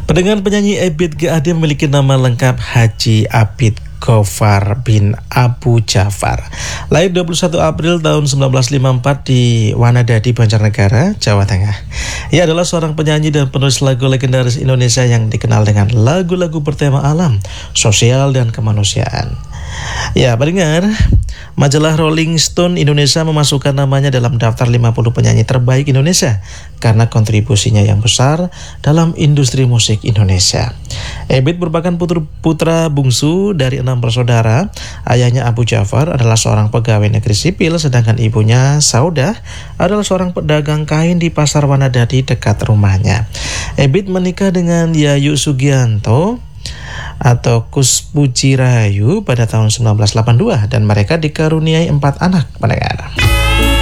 Pendengar, penyanyi Ebit G. Ade memiliki nama lengkap Haji Abid Gofar bin Abu Ja'far. Lahir 21 April tahun 1954 di Wanadadi, Banjarnegara, Jawa Tengah. Ia adalah seorang penyanyi dan penulis lagu legendaris Indonesia yang dikenal dengan lagu-lagu bertema alam, sosial, dan kemanusiaan. Ya, pendengar, majalah Rolling Stone Indonesia memasukkan namanya dalam daftar 50 penyanyi terbaik Indonesia karena kontribusinya yang besar dalam industri musik Indonesia. Ebit merupakan putra bungsu dari 6 bersaudara. Ayahnya Abu Ja'far adalah seorang pegawai negeri sipil, sedangkan ibunya Saudah adalah seorang pedagang kain di pasar Wanadadi dekat rumahnya. Ebit menikah dengan Yayu Sugianto atau Kus Puji Rahayu pada tahun 1982 dan mereka dikaruniai 4 anak, pendengar.